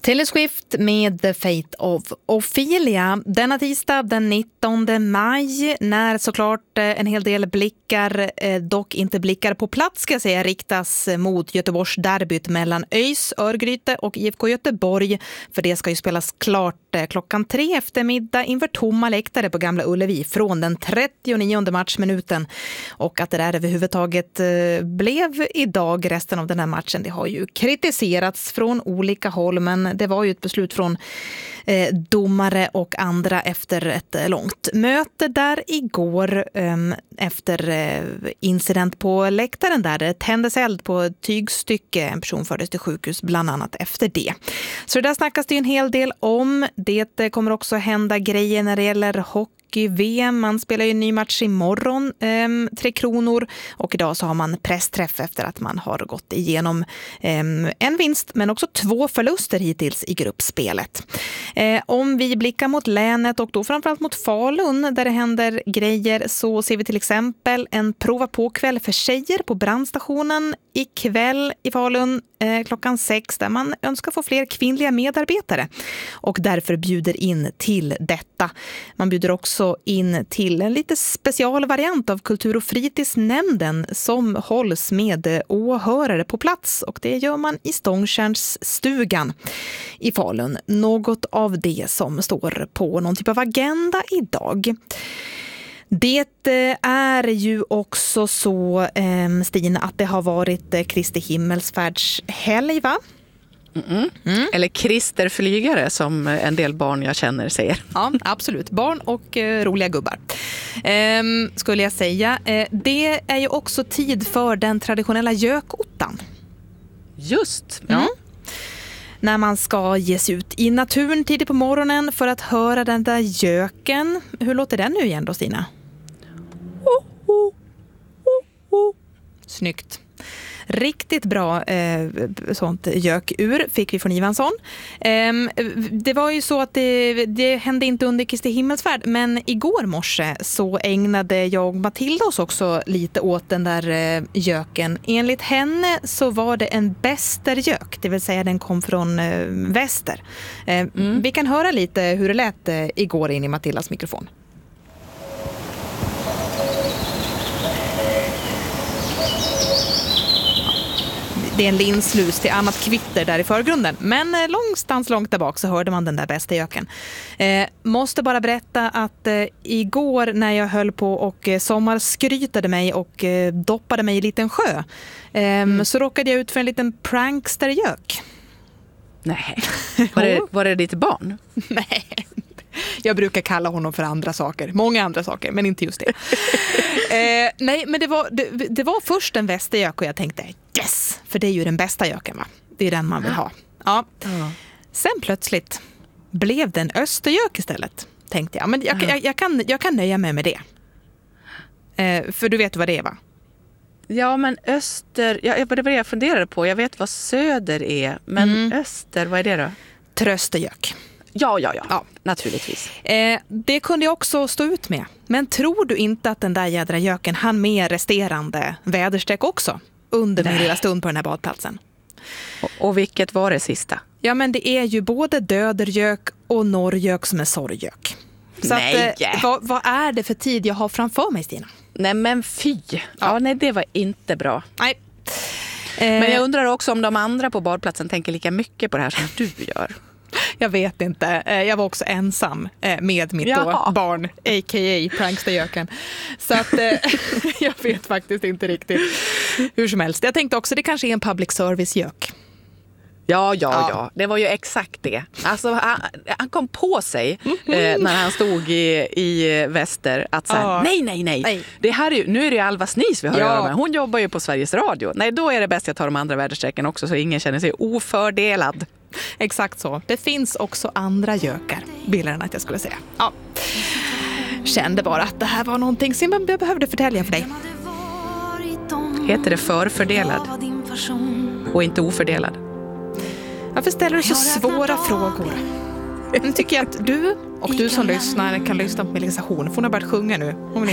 Taylor Swift med The Fate of Ophelia denna tisdag den 19 maj när såklart en hel del blickar, dock inte blickar på plats ska jag säga, riktas mot Göteborgs derbyt mellan ÖIS, Örgryte och IFK Göteborg. För det ska ju spelas klart klockan 3 eftermiddag inför tomma läktare på Gamla Ullevi från den 39:e matchminuten. Och att det där överhuvudtaget blev idag resten av den här matchen, det har ju kritiserats från olika håll, men det var ju ett beslut från domare och andra efter ett långt möte där igår efter incident på läktaren där det tändes eld på ett tygstycke. En person fördes till sjukhus bland annat efter det. Så det där snackas det ju en hel del om. Det kommer också hända grejer när det gäller hockey-VM. Man spelar ju en ny match imorgon, 3 Kronor. Och idag så har man pressträff efter att man har gått igenom en vinst men också 2 förluster hittills i gruppspelet. Om vi blickar mot länet och då framförallt mot Falun där det händer grejer, så ser vi till exempel en prova på kväll för tjejer på brandstationen ikväll i Falun klockan 6 där man önskar få fler kvinnliga medarbetare och därför bjuder in till detta. Man bjuder också in till en lite specialvariant av kultur- och fritidsnämnden som hålls med åhörare på plats, och det gör man i Stångtjärnsstugan i Falun. Något av det som står på någon typ av agenda idag. Det är ju också så, Stina, att det har varit Kristi himmelsfärdshelg, va? Eller Kristerflygare som en del barn jag känner säger. Ja, absolut. Barn och roliga gubbar. Skulle jag säga. Det är ju också tid för den traditionella gökottan. Just, ja. När man ska ge sig ut i naturen tidigt på morgonen för att höra den där göken. Hur låter den nu igen då, Stina? Snyggt. Riktigt bra sånt gökur fick vi från Ivansson. Det var ju så att det hände inte under Kristi himmelsfärd, men igår morse så ägnade jag och Matilda oss också lite åt den där göken. Enligt henne så var det en bästergök, det vill säga den kom från väster. Vi kan höra lite hur det lät igår in i Matildas mikrofon. Det är en linslus till annat kvitter där i förgrunden. Men långstans långt där bak så hörde man den där bästa göken. Måste bara berätta att igår när jag höll på och sommarskrytade mig och doppade mig i en liten sjö så råkade jag ut för en liten prankstergök. Nej. Var det ditt barn? Nej. Jag brukar kalla honom för andra saker. Många andra saker, men inte just det. Nej, men det var först en västergök och jag tänkte yes, för det är ju den bästa göken, va? Det är den man vill ha. Ja. Sen plötsligt blev det en östergök istället, tänkte jag. Men jag kan nöja mig med det. För du vet vad det är, va? Ja, men öster... Ja, det var det jag funderade på. Jag vet vad söder är. Men öster, vad är det då? Tröstergök. Ja, naturligtvis. Det kunde jag också stå ut med. Men tror du inte att den där jädra göken hann med resterande väderstreck också under min lilla stund på den här badplatsen? Och vilket var det sista? Ja, men det är ju både dödergök och norrgök som är sorggök. Så vad är det för tid jag har framför mig, Stina? Nej, men fy. Ja, nej, det var inte bra. Nej. Men jag undrar också om de andra på badplatsen tänker lika mycket på det här som du gör. Jag vet inte. Jag var också ensam med mitt barn, a.k.a. pranksterjöken. Så att jag vet faktiskt inte riktigt hur som helst. Jag tänkte också det kanske är en public service-gök. Ja. Det var ju exakt det. Alltså, han kom på sig när han stod i väster att säga nej. Det här nu är det Alva Snis vi har att göra med. Hon jobbar ju på Sveriges Radio. Nej, då är det bäst att ta de andra väderstrecken också så ingen känner sig ofördelad. Exakt så. Det finns också andra gökar, billigare än att jag skulle säga. Ja. Kände bara att det här var någonting som jag behövde förtälja för dig. Heter det förfördelad och inte ofördelad? Varför ställer du så svåra frågor? Nu tycker jag att du och du som lyssnar kan lyssna på Melissa Horn. Hon har börjat sjunga nu.